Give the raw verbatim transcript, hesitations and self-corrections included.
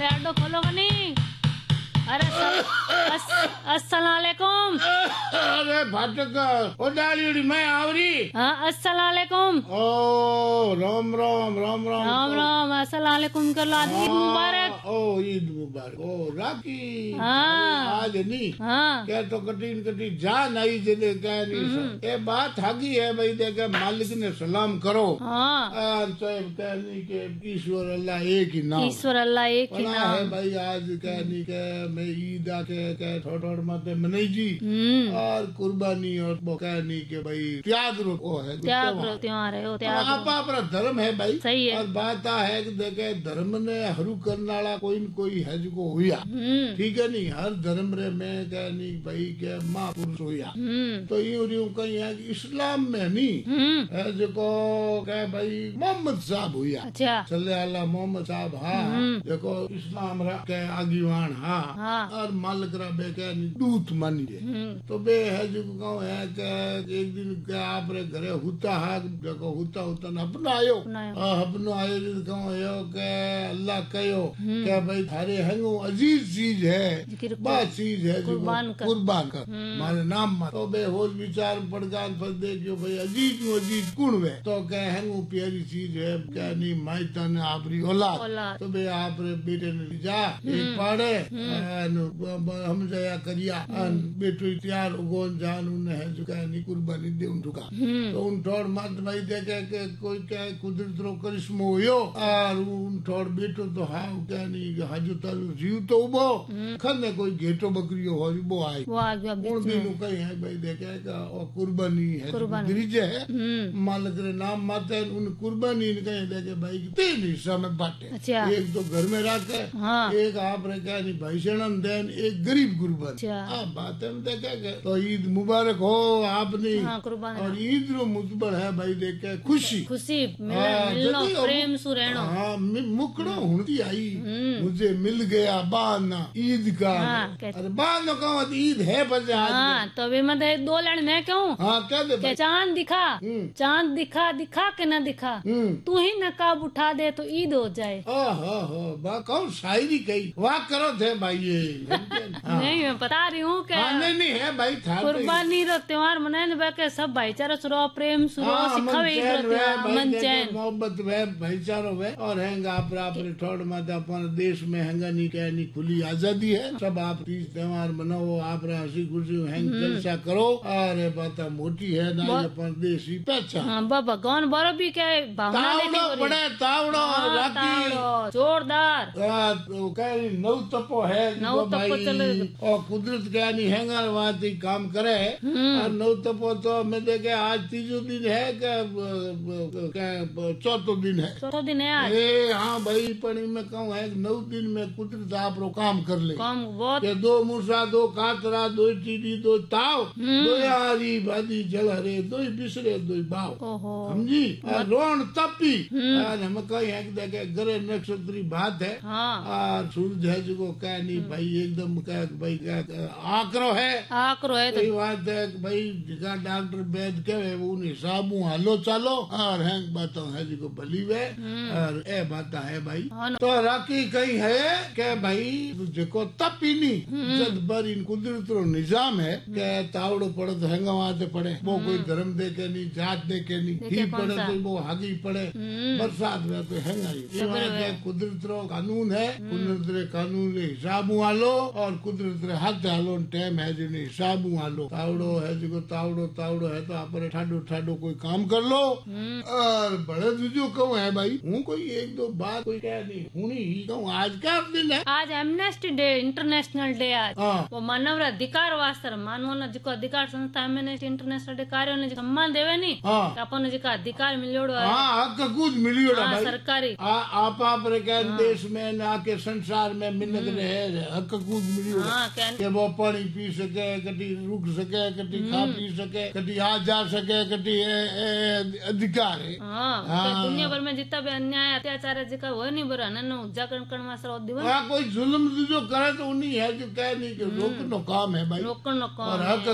याडो खोलो कनी। अरे अस, अस्सलाम वालेकुम। अरे फाटक ओ डाली मैं आवरी। हाँ अस्सलाम वालेकुम। ओ राम राम राम राम राम राम अस्सलाम वालेकुम कर लो। आज ईद मुबारक। ओ ईद मुबारक। ओ राखी हाँ। आज नहीं हाँ क्या तो कटीन कटीन जान आई जले क्या नहीं ये बात हागी है भाई देखे मालिक ने सलाम करो। हाँ और चाहे कहनी के ईश्वर अल्लाह एक ही नाम। ईश्वर अल्लाह एक ही नाम है भाई। आज कहनी के मैं ईद आके कह थोड़ा मत मनाई जी और कुर्बानी और वो कहनी के भाई त्याग रो वो है त्याग रो त्योहार है वो त्याग रो। आपा अपना धर्म है भाई। सही है। और बात आ है कि देखे धर्म ने हरू करने वाला कोई न कोई है जो हुआ ठीक है नहीं हर धर्म रे में कहनी भाई के महापुरुष हुआ तो यूं यूं कहीं है कि इस्लाम में नहीं है जो कह भाई मोहम्मद साहब हुआ। अच्छा चले अल्लाह मोहम्मद साहब हाँ देखो इस्लाम के आगीवान हाँ हाँ। और मालिक रा बे के दूत मानी दे तो बे है जो कहूँ है कि एक दिन के आप रे घरे होता है देखो होता होता न अपना आयो अपनो आयो जो कहूँ यो के अल्लाह कहो के भाई थारे हैंगो अजीज चीज है बात चीज है जो कुर्बान कर मारे नाम मत तो बे होश विचार पड़गान पर देखियो भाई अजीज नु अजीज कुण वे तो के हैंगो प्यारी चीज है क्या नहीं माइता ने आपरी औलाद तो बे आप रे बेटे ने जा एक पाड़े हम जया करिया बेटो तैयार उगोन जान उन्हें है जो कह नहीं कुर्बानी दे उन ठुका तो उन ठोड़ मत भाई देखे के कोई क्या कुदरत रो करिश्मो होयो और उन ठोड़ बेटो तो हाँ क्या नहीं हाजू तालू जीव तो उबो खने कोई घेटो बकरियो हो वो आई उन भी नु कहीं है भाई देखे का और कुर्बानी है गिरिजे है मालिक रे नाम माते उन कुर्बानी ने कहीं देखे भाई तीन हिस्सा में बांटे एक तो घर में रखे एक आप रे क्या नहीं भाई शरण देन एक गरीब कुर्बान हाँ बात है देखे तो ईद मुबारक हो आपने और ईद रो मुतबर है भाई देखे खुशी खुशी मिलनो प्रेम सु रहनो हाँ मुकड़ो हुणती आई मुझे मिल गया बहाना ईद का अरे बहाना कहो ईद है पर हाँ तो अभी मैं दो लड़ मैं कहूँ हाँ क्या दे चांद दिखा चांद दिखा दिखा के न दिखा तू ही नकाब उठा दे तो ईद हो जाए। कौन शायरी कही वाह करो थे भाई ये नहीं मैं बता रही हूँ क्या नहीं नहीं है भाई कुर्बानी रो त्योहार मनाने के सब भाईचारा सुरो प्रेम सुरो सिखावे मन चैन मोहब्बत वे भाईचारो वे और हैंगा आप अपने ठोड़ माता अपन देश में हैंगा नहीं कहनी खुली आजादी है सब आप तीज त्योहार मनाओ आप हंसी खुशी हैंग जलसा करो अरे बात मोटी है ना अपन देश की पहचान। हाँ बाबा गौन बरो भी क्या तावड़ो बड़े तावड़ो राखी जोरदार नौ तपो है नौ तपो चले और कुदरत क्या नहीं हैंगा वहाँ काम करे और नौ तपो तो मैं देखे आज तीसो दिन है क्या चौथो दिन है चौथो दिन है आज ए हाँ भाई पड़ी में कहूँ है नौ दिन में कुदरत आप रो काम कर ले काम बहुत दो मूसा दो कातरा दो चीड़ी दो ताव दो यारी बादी जल हरे दो बिसरे दो बाव समझी रोन तपी हम कहीं है देखे गरे नक्षत्री बात है और सूरज है जो क्या नहीं भाई एकदम क्या भाई आकरो है आकरो है तो बात है भाई जिका डॉक्टर वैद के उन हिसाब हालो चालो और है बात है जो भली वे और ए बात है भाई तो राखी कहीं है के भाई जो तपी नहीं जद बर इन कुदरत रो निजाम है के तावड़ो पड़े तो हैंगा वहां पड़े वो कोई धर्म दे के नहीं जात दे के नहीं ही पड़े तो वो हागी पड़े बरसात में तो हैंगा ही कुदरत रो कानून है कुदरत रे कानून रे हिसाब हालो और कुदरत रे हाथ हालो टाइम है जो हिसाब हालो तावड़ो है जो तावड़ो तावड़ो है तो आप ठाडो ठाडो कोई काम कर लो और बड़े जो कहूँ है भाई हूँ कोई एक दो बात कोई क्या नहीं हूँ ही कहूँ आज क्या दिन है आज एमनेस्टी डे इंटरनेशनल डे आज वो मानव अधिकार वास्ते मानव ने जो अधिकार संस्था एमनेस्टी इंटरनेशनल डे कार्यो ने सम्मान देवे नी अपन जो अधिकार मिलियोड़ो है हक कुछ मिलियोड़ो भाई सरकारी आप आप क्या देश में ना के संसार में मिलक रहे हक कुछ मिलियोड़ो के वो पानी पी सके कटी रुक सके कटी खा पी सके कटी आ जा सके कटी अधिकार है दुनिया भर में जितना भी अन्याय अत्याचार है जिका वो नहीं बरा न जागरण करने वास्ते दिवस कोई जुल्म जो करे तो उन्हीं है जो कह नहीं कि रोकनो काम है भाई रोकनो काम और हक